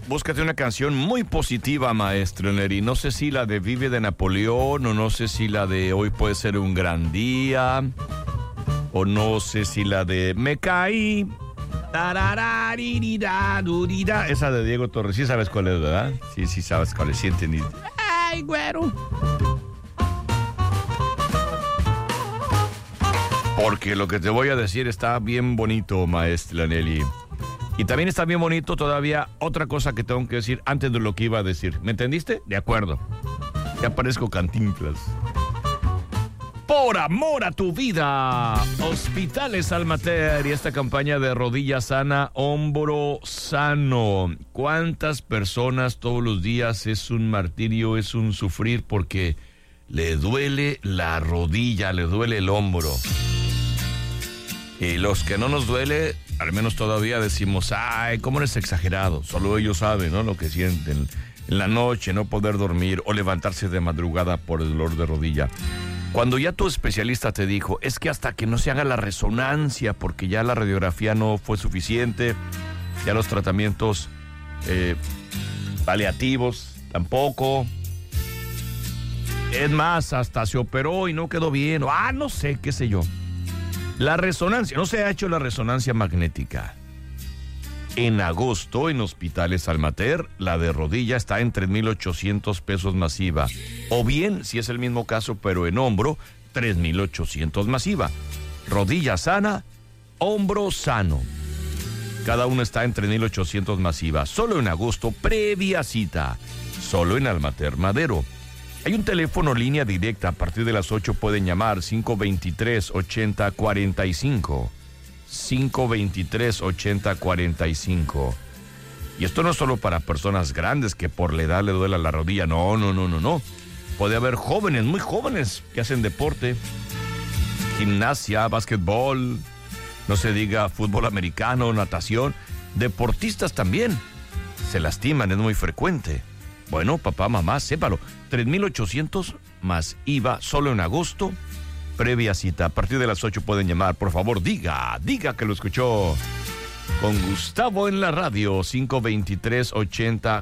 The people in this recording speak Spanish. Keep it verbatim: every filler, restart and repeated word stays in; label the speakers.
Speaker 1: búscate una canción muy positiva, maestro Neri. No sé si la de Vive de Napoleón, o no sé si la de Hoy puede ser un gran día, o no sé si la de Me caí. Esa de Diego Torres. Sí sabes cuál es, ¿verdad? Sí, sí sabes cuál es. Sí entendí. Ay, güero. Porque lo que te voy a decir está bien bonito, maestra Nelly. Y también está bien bonito todavía otra cosa que tengo que decir antes de lo que iba a decir. ¿Me entendiste? De acuerdo. Ya parezco Cantinflas. Por amor a tu vida, Hospitales Almater y esta campaña de rodilla sana, hombro sano. ¿Cuántas personas todos los días es un martirio, es un sufrir porque le duele la rodilla, le duele el hombro? Y los que no nos duele, al menos todavía decimos, ay, cómo eres exagerado. Solo ellos saben, ¿no? Lo que sienten en la noche, no poder dormir o levantarse de madrugada por el dolor de rodilla. Cuando ya tu especialista te dijo, es que hasta que no se haga la resonancia, porque ya la radiografía no fue suficiente, ya los tratamientos eh, paliativos tampoco. Es más, hasta se operó y no quedó bien, o ah, no sé, qué sé yo. La resonancia, no se ha hecho la resonancia magnética. En agosto, en Hospitales Almater, la de rodilla está en tres mil ochocientos pesos masiva. O bien, si es el mismo caso, pero en hombro, tres mil ochocientos masiva. Rodilla sana, hombro sano. Cada uno está en tres mil ochocientos masiva. Solo en agosto, previa cita. Solo en Almater Madero. Hay un teléfono línea directa. A partir de las ocho pueden llamar cinco veintitrés, ochenta cuarenta y cinco. cinco veintitrés, ochenta cuarenta y cinco. Y esto no es solo para personas grandes que por la edad le duele la rodilla. No, no, no, no, no. Puede haber jóvenes, muy jóvenes, que hacen deporte. Gimnasia, básquetbol, no se diga fútbol americano, natación. Deportistas también se lastiman, es muy frecuente. Bueno, papá, mamá, sépalo. tres mil ochocientos más I V A solo en agosto. Previa cita. A partir de las ocho pueden llamar. Por favor, diga, diga que lo escuchó con Gustavo en la radio. cinco veintitrés, ochenta